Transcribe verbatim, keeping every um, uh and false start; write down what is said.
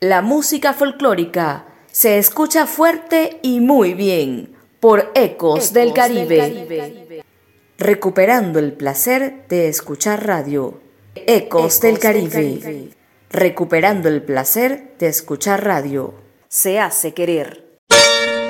La música folclórica se escucha fuerte y muy bien por Ecos, Ecos del, Caribe. del Caribe. Recuperando el placer de escuchar radio. Ecos, Ecos del, Caribe. del Caribe. Recuperando el placer de escuchar radio. Se hace querer.